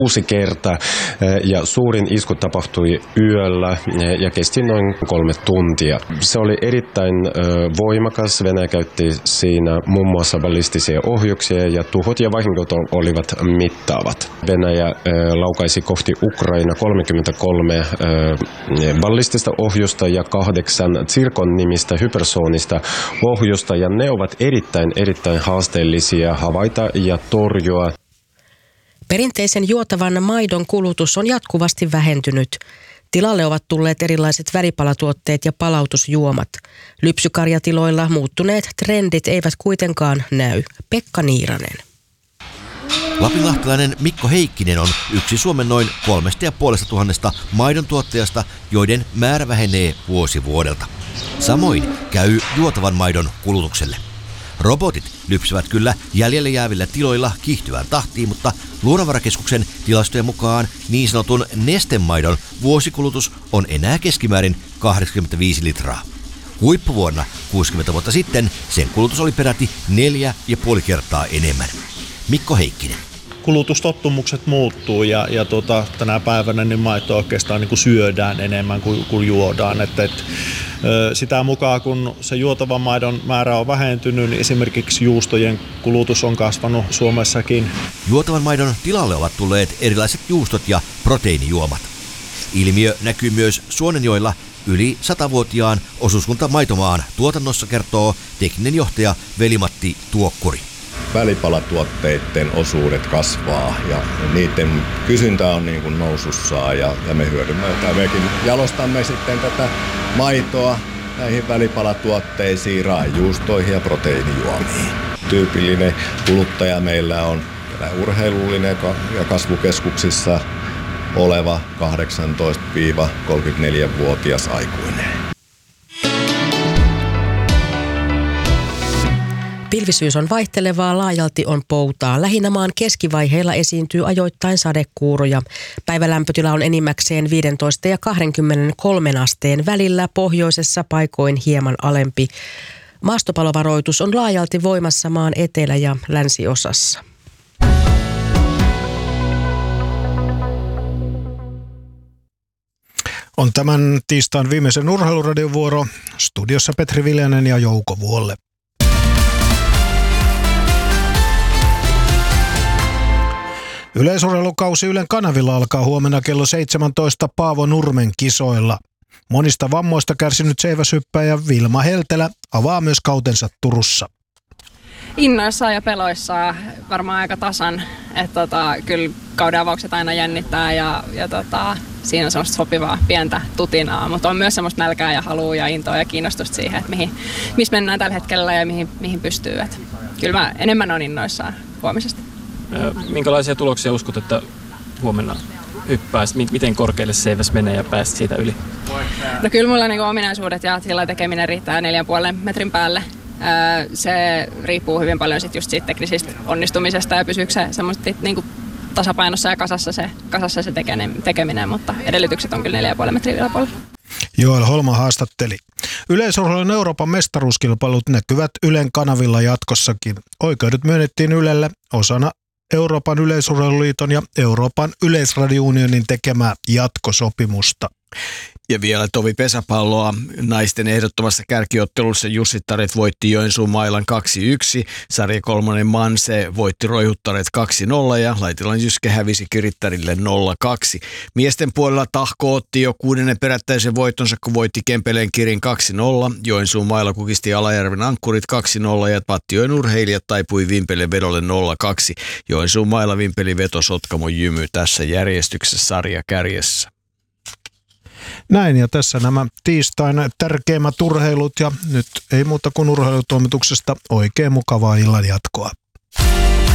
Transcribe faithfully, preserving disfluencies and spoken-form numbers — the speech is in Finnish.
kuusi kertaa ja suurin isku tapahtui yöllä ja kesti noin kolme tuntia. Se oli erittäin voimakas. Venäjä käytti siinä muun muassa ballistisia ohjuksia ja tuhot ja vahingot olivat mittaavat. Venäjä laukaisi kohti Ukraina kolmekymmentäkolme ballistista ohjusta ja kahdeksan Zircon nimistä hypersoonista ohjusta ja ne ovat erittäin erittäin haasteellisia havaita ja torjua. Perinteisen juotavan maidon kulutus on jatkuvasti vähentynyt. Tilalle ovat tulleet erilaiset välipalatuotteet ja palautusjuomat. Lypsykarjatiloilla muuttuneet trendit eivät kuitenkaan näy. Pekka Niiranen. Lapinlahtelainen Mikko Heikkinen on yksi Suomen noin kolmesta ja puolesta tuhannesta maidon tuottajasta, joiden määrä vähenee vuosi vuodelta. Samoin käy juotavan maidon kulutukselle. Robotit lypsävät kyllä jäljelle jäävillä tiloilla kiihtyvään tahtiin, mutta Luonnonvarakeskuksen tilastojen mukaan niin sanotun nestemaidon vuosikulutus on enää keskimäärin kahdeksankymmentäviisi litraa. Huippuvuonna kuusikymmentä vuotta sitten sen kulutus oli peräti neljä ja puoli kertaa enemmän. Mikko Heikkinen. Kulutustottumukset muuttuu ja, ja tuota, tänä päivänä niin maito oikeastaan niin kuin syödään enemmän kuin, kuin juodaan. Et, et, sitä mukaan kun se juotavan maidon määrä on vähentynyt, niin esimerkiksi juustojen kulutus on kasvanut Suomessakin. Juotavan maidon tilalle ovat tulleet erilaiset juustot ja proteiinijuomat. Ilmiö näkyy myös Suonenjoella yli satavuotiaan osuuskunta Maitomaan tuotannossa, kertoo tekninen johtaja Veli-Matti Tuokkuri. Välipalatuotteiden osuudet kasvaa ja niiden kysyntä on niin kuin nousussa ja, ja me hyödymme tai mekin jalostamme sitten tätä maitoa näihin välipalatuotteisiin, raajuustoihin ja proteiinijuomiin. Tyypillinen kuluttaja meillä on urheilullinen ja kasvukeskuksissa oleva kahdeksantoista kolmekymmentäneljä-vuotias aikuinen. Pilvisyys on vaihtelevaa, laajalti on poutaa. Lähinnä maan keskivaiheilla esiintyy ajoittain sadekuuroja. Päivälämpötila on enimmäkseen viisitoista ja kaksikymmentäkolme asteen välillä, pohjoisessa paikoin hieman alempi. Maastopalovaroitus on laajalti voimassa maan etelä- ja länsiosassa. On tämän tiistain viimeisen urheiluradion vuoro. Studiossa Petri Viljanen ja Jouko Vuolle. Yleisurheilukausi Ylen kanavilla alkaa huomenna kello seitsemäntoista Paavo Nurmen kisoilla. Monista vammoista kärsinyt seiväshyppäjä Vilma Heltelä avaa myös kautensa Turussa. Innoissaan ja peloissaan varmaan aika tasan, että tota, kyllä kauden avaukset aina jännittää ja, ja tota, siinä on semmoista sopivaa pientä tutinaa, mutta on myös semmoista nälkää ja halua ja intoa ja kiinnostusta siihen, että mihin, missä mennään tällä hetkellä ja mihin, mihin pystyy. Et kyllä mä enemmän on innoissaan huomisesta. Minkälaisia tuloksia uskot, että huomenna hyppääisi? Miten korkealle seiväs menee ja pääsit siitä yli? No kyllä mulla niinku ominaisuudet ja sillä tekeminen riittää neljän puolen metrin päälle. Se riippuu hyvin paljon sit just siitä teknisistä onnistumisesta ja pysyykö se semmoista niinku tasapainossa ja kasassa se, kasassa se tekeminen, mutta edellytykset on kyllä neljän puolen metrin yläpuolella. Joel Holma haastatteli. Yleisurheilun Euroopan mestaruuskilpailut näkyvät Ylen kanavilla jatkossakin. Oikeudet myönnettiin Ylelle osana Euroopan yleisurheiluliiton ja Euroopan yleisradiounionin tekemää jatkosopimusta. Ja vielä tovi pesäpalloa. Naisten ehdottomassa kärkiottelussa Jussittaret voitti Joensuun Mailan kaksi yksi. Sarja kolmonen Manse voitti Roihuttaret kaksi nolla ja Laitilan Jyske hävisi Kirittarille nolla kaksi. Miesten puolella Tahko otti jo kuudennen perättäisen voittonsa, kun voitti Kempeleen Kirin kaksi nolla. Joensuun Maila kukisti Alajärven Ankkurit kaksi nolla ja Pattijoen urheilijat taipui Vimpelen vedolle nolla kaksi. Joensuun Maila Vimpeli veto Sotkamo Jymy tässä järjestyksessä sarja kärjessä. Näin, ja tässä nämä tiistain tärkeimmät urheilut, ja nyt ei muuta kuin urheilutoimituksesta oikein mukavaa illan jatkoa.